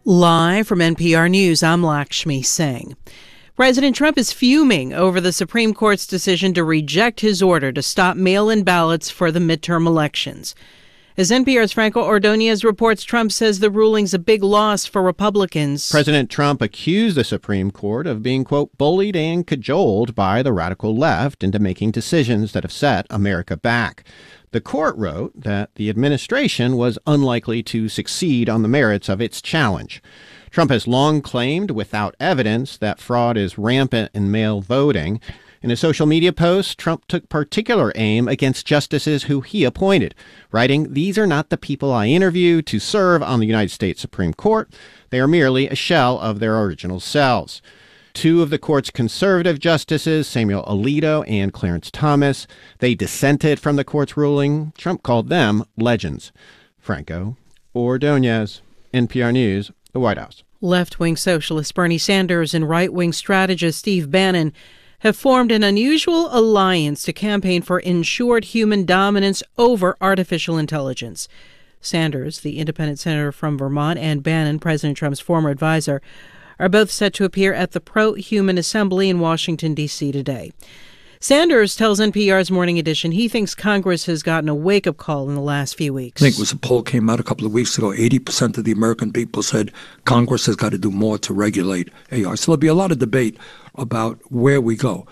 Live from NPR News, I'm Lakshmi Singh. President Trump is fuming over the Supreme Court's decision to reject his order to stop mail-in ballots for the midterm elections. As NPR's Franco Ordonez reports, Trump says the ruling's a big loss for Republicans. President Trump accused the Supreme Court of being, quote, bullied and cajoled by the radical left into making decisions that have set America back. The court wrote that the administration was unlikely to succeed on the merits of its challenge. Trump has long claimed, without evidence, that fraud is rampant in mail voting. In a social media post, Trump took particular aim against justices who he appointed, writing, "These are not the people I interviewed to serve on the United States Supreme Court. They are merely a shell of their original selves." Two of the court's conservative justices, Samuel Alito and Clarence Thomas, they dissented from the court's ruling. Trump called them legends. Franco Ordonez, NPR News, the White House. Left-wing socialist Bernie Sanders and right-wing strategist Steve Bannon have formed an unusual alliance to campaign for ensured human dominance over artificial intelligence. Sanders, the independent senator from Vermont, and Bannon, President Trump's former advisor, are both set to appear at the Pro-Human Assembly in Washington, D.C. today. Sanders tells NPR's Morning Edition he thinks Congress has gotten a wake-up call in the last few weeks. I think it was a poll came out a couple of weeks ago. 80% of the American people said Congress has got to do more to regulate AI. So there'll be a lot of debate about where we go.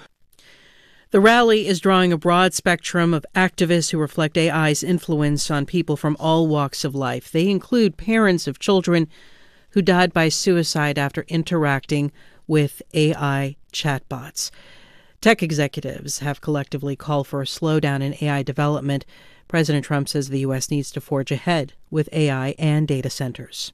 The rally is drawing a broad spectrum of activists who reflect AI's influence on people from all walks of life. They include parents of children who died by suicide after interacting with AI chatbots. Tech executives have collectively called for a slowdown in AI development. President Trump says the U.S. needs to forge ahead with AI and data centers.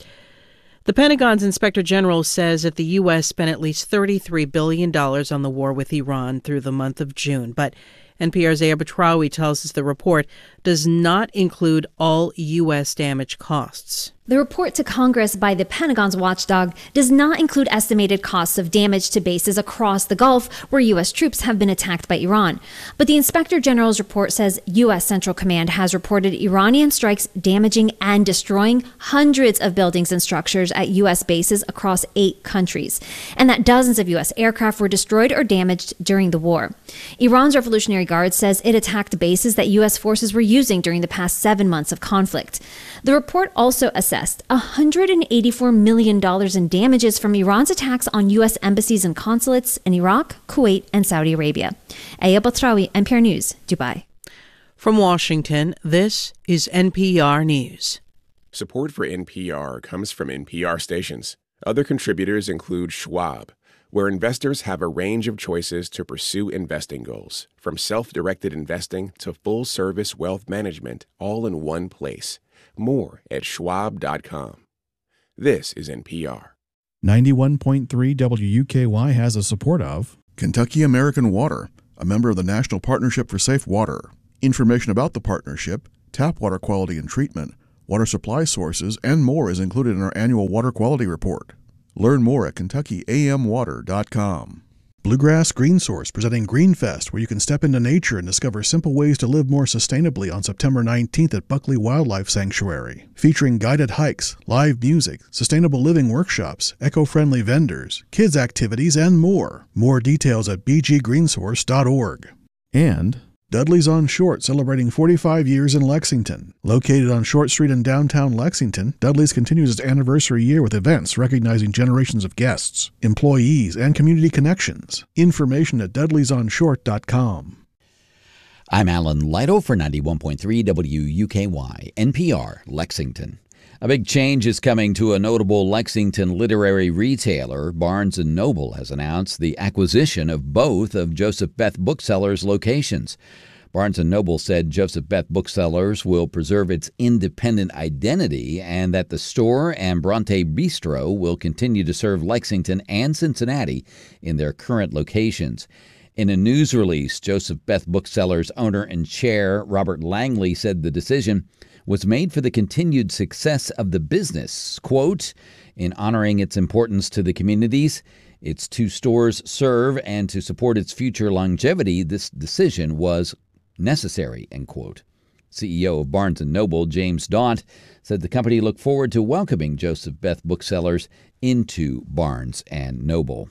The Pentagon's Inspector General says that the U.S. spent at least $33 billion on the war with Iran through the month of June. But NPR's Aya Batrawi tells us the report does not include all U.S. damage costs. The report to Congress by the Pentagon's watchdog does not include estimated costs of damage to bases across the Gulf where U.S. troops have been attacked by Iran. But the Inspector General's report says U.S. Central Command has reported Iranian strikes damaging and destroying hundreds of buildings and structures at U.S. bases across 8 countries, and that dozens of U.S. aircraft were destroyed or damaged during the war. Iran's Revolutionary Guard says it attacked bases that U.S. forces were using during the past 7 months of conflict. The report also assessed $184 million in damages from Iran's attacks on U.S. embassies and consulates in Iraq, Kuwait, and Saudi Arabia. Aya Batrawi, NPR News, Dubai. From Washington, this is NPR News. Support for NPR comes from NPR stations. Other contributors include Schwab, where investors have a range of choices to pursue investing goals, from self-directed investing to full-service wealth management, all in one place. More at schwab.com. This is NPR. 91.3 WUKY has the support of Kentucky American Water, a member of the National Partnership for Safe Water. Information about the partnership, tap water quality and treatment, water supply sources, and more is included in our annual water quality report. Learn more at KentuckyAMWater.com. Bluegrass Green Source presenting Greenfest, where you can step into nature and discover simple ways to live more sustainably on September 19th at Buckley Wildlife Sanctuary. Featuring guided hikes, live music, sustainable living workshops, eco-friendly vendors, kids activities, and more. More details at bggreensource.org. And Dudley's on Short, celebrating 45 years in Lexington. Located on Short Street in downtown Lexington, Dudley's continues its anniversary year with events recognizing generations of guests, employees, and community connections. Information at dudleysonshort.com. I'm Alan Lido for 91.3 WUKY, NPR, Lexington. A big change is coming to a notable Lexington literary retailer. Barnes & Noble has announced the acquisition of both of Joseph Beth Booksellers' locations. Barnes & Noble said Joseph Beth Booksellers will preserve its independent identity and that the store and Bronte Bistro will continue to serve Lexington and Cincinnati in their current locations. In a news release, Joseph Beth Booksellers owner and chair Robert Langley said the decision was made for the continued success of the business. Quote, in honoring its importance to the communities its 2 stores serve and to support its future longevity, this decision was necessary, end quote. CEO of Barnes & Noble, James Daunt, said the company looked forward to welcoming Joseph Beth booksellers into Barnes & Noble.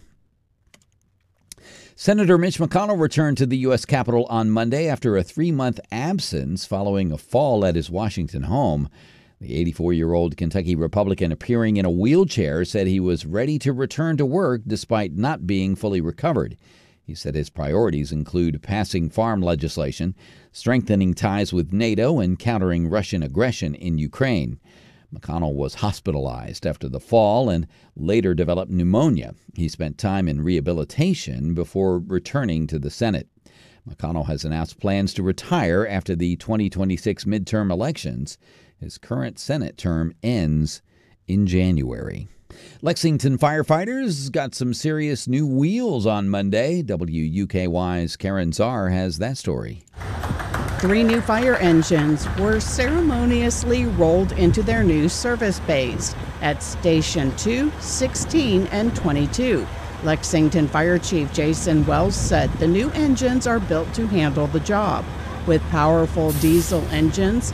Senator Mitch McConnell returned to the U.S. Capitol on Monday after a 3-month absence following a fall at his Washington home. The 84-year-old Kentucky Republican, appearing in a wheelchair, said he was ready to return to work despite not being fully recovered. He said his priorities include passing farm legislation, strengthening ties with NATO, and countering Russian aggression in Ukraine. McConnell was hospitalized after the fall and later developed pneumonia. He spent time in rehabilitation before returning to the Senate. McConnell has announced plans to retire after the 2026 midterm elections. His current Senate term ends in January. Lexington firefighters got some serious new wheels on Monday. WUKY's Karen Czar has that story. 3 new fire engines were ceremoniously rolled into their new service bays at Station 2, 16, and 22. Lexington Fire Chief Jason Wells said the new engines are built to handle the job. With powerful diesel engines,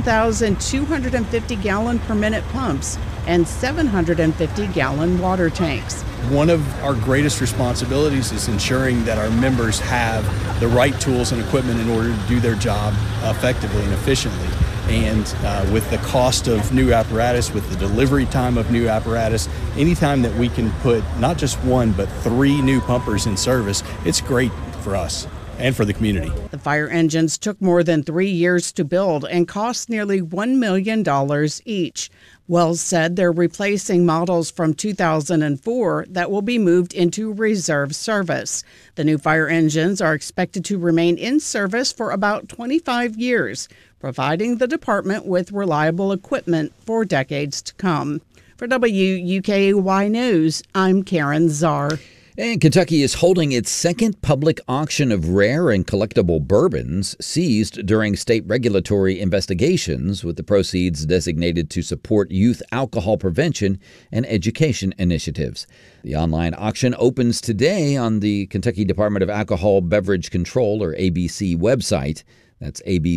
1,250-gallon per minute pumps, and 750-gallon water tanks. One of our greatest responsibilities is ensuring that our members have the right tools and equipment in order to do their job effectively and efficiently. And with the cost of new apparatus, with the delivery time of new apparatus, anytime that we can put not just 1 but 3 new pumpers in service, it's great for us and for the community. The fire engines took more than 3 years to build and cost nearly $1 million each. Wells said they're replacing models from 2004 that will be moved into reserve service. The new fire engines are expected to remain in service for about 25 years, providing the department with reliable equipment for decades to come. For WUKY News, I'm Karen Czar. And Kentucky is holding its second public auction of rare and collectible bourbons seized during state regulatory investigations, with the proceeds designated to support youth alcohol prevention and education initiatives. The online auction opens today on the Kentucky Department of Alcohol Beverage Control, or ABC, website. That's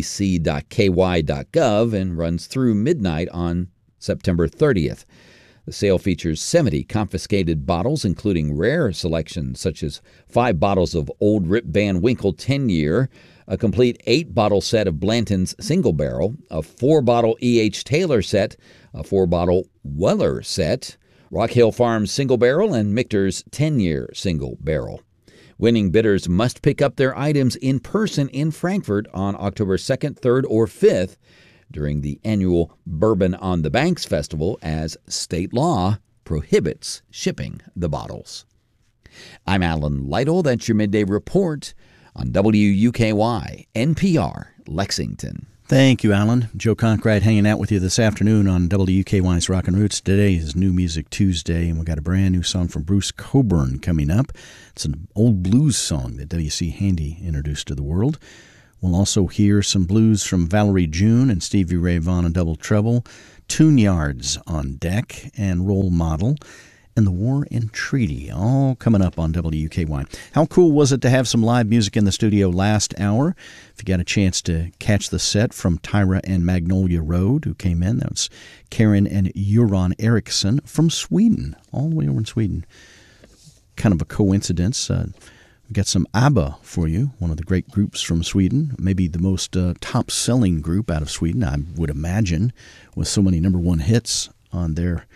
abc.ky.gov and runs through midnight on September 30th. The sale features 70 confiscated bottles, including rare selections such as 5 bottles of Old Rip Van Winkle 10-year, a complete 8-bottle set of Blanton's Single Barrel, a 4-bottle E.H. Taylor set, a 4-bottle Weller set, Rock Hill Farms Single Barrel, and Michter's 10-year Single Barrel. Winning bidders must pick up their items in person in Frankfort on October 2nd, 3rd, or 5th, during the annual Bourbon on the Banks Festival, as state law prohibits shipping the bottles. I'm Alan Lytle. That's your Midday Report on WUKY, NPR, Lexington. Thank you, Alan. Joe Conkright hanging out with you this afternoon on WUKY's Rockin' Roots. Today is New Music Tuesday, and we've got a brand new song from Bruce Cockburn coming up. It's an old blues song that W.C. Handy introduced to the world. We'll also hear some blues from Valerie June and Stevie Ray Vaughan on double treble, Tune Yards on deck, and Role Model, and The War and Treaty, all coming up on WUKY. How cool was it to have some live music in the studio last hour? If you got a chance to catch the set from Tyra and Magnolia Road, who came in, that was Karen and Göran Eriksson from Sweden, all the way over in Sweden. Kind of a coincidence. We've got some ABBA for you, one of the great groups from Sweden, maybe the most top-selling group out of Sweden, I would imagine, with so many number one hits on their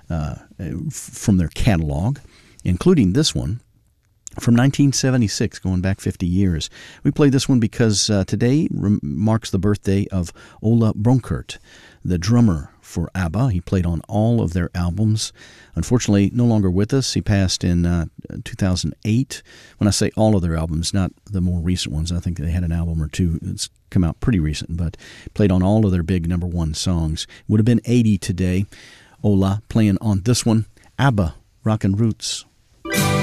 from their catalog, including this one from 1976, going back 50 years. We played this one because today marks the birthday of Ola Brunkert, the drummer for ABBA. He played on all of their albums. Unfortunately, no longer with us. He passed in 2008. When I say all of their albums, not the more recent ones. I think they had an album or two that's come out pretty recent, but played on all of their big number one songs. Would have been 80 today. Ola playing on this one, ABBA, Rockin' Roots.